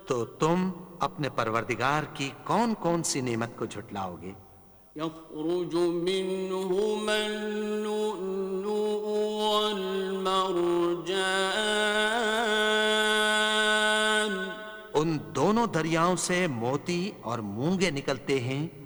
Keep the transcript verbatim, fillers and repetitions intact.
तो तुम अपने परवरदिगार की कौन कौन सी नेमत को झुटलाओगे? यख़रुजु मिन्हुमा अल-लुअ्लुअ वल-मरजान। उन दोनों दरियाओं से मोती और मूंगे निकलते हैं